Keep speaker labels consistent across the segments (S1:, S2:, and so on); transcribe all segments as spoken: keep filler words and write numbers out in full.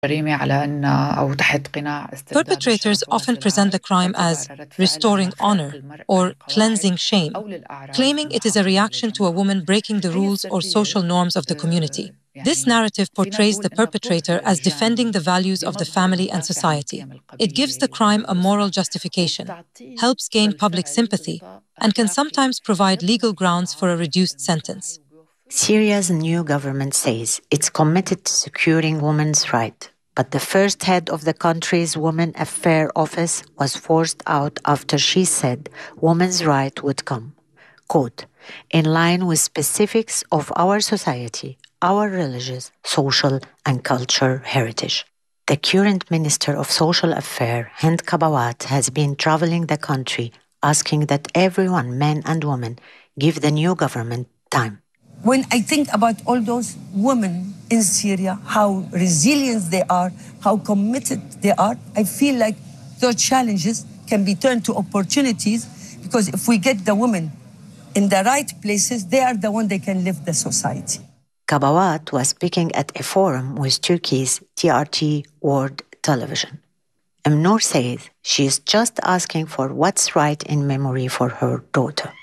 S1: Perpetrators often present the crime as restoring honor or cleansing shame, claiming it is a reaction to a woman breaking the rules or social norms of the community. This narrative portrays the perpetrator as defending the values of the family and society. It gives the crime a moral justification, helps gain public sympathy, and can sometimes provide legal grounds for a reduced sentence.
S2: Syria's new government says it's committed to securing women's rights. But the first head of the country's Women Affairs Office was forced out after she said women's rights would come, quote, in line with specifics of our society, our religious, social, and cultural heritage. The current Minister of Social Affairs, Hind Kabawat, has been traveling the country asking that everyone, men and women, give the new government time.
S3: When I think about all those women in Syria, how resilient they are, how committed they are, I feel like those challenges can be turned to opportunities, because if we get the women in the right places, they are the ones that can lift the society.
S2: Kabawat was speaking at a forum with Turkey's T R T World Television. Mnoor says she is just asking for what's right in memory for her daughter.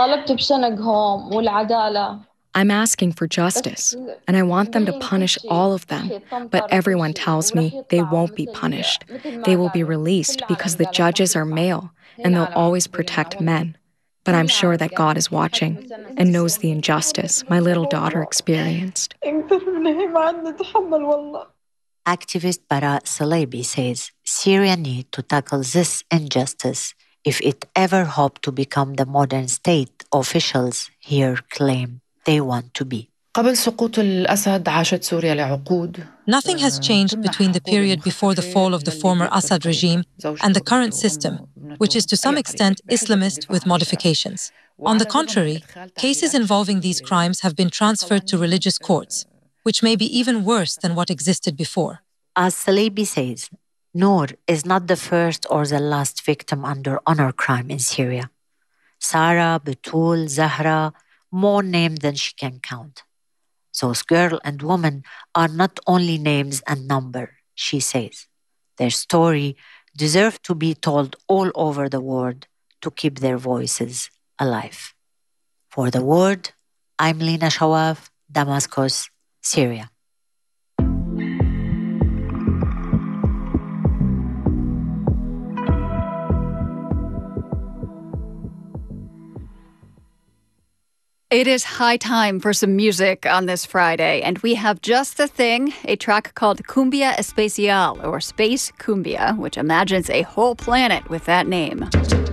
S4: I'm asking for justice, and I want them to punish all of them, but everyone tells me they won't be punished. They will be released because the judges are male, and they'll always protect men. But I'm sure that God is watching and knows the injustice my little daughter experienced.
S2: Activist Bara Salebi says Syria needs to tackle this injustice if it ever hoped to become the modern state officials here claim they want to be.
S1: Nothing has changed between the period before the fall of the former Assad regime and the current system, which is to some extent Islamist with modifications. On the contrary, cases involving these crimes have been transferred to religious courts, which may be even worse than what existed before.
S2: As Salebi says, Noor is not the first or the last victim under honor crime in Syria. Sarah, Betul, Zahra, more names than she can count. Those girl and woman are not only names and number, she says. Their story deserves to be told all over the world to keep their voices alive. For The Word, I'm Lina Shawaf, Damascus, Syria.
S5: It is high time for some music on this Friday, and we have just the thing, a track called Cumbia Espacial, or Space Cumbia, which imagines a whole planet with that name.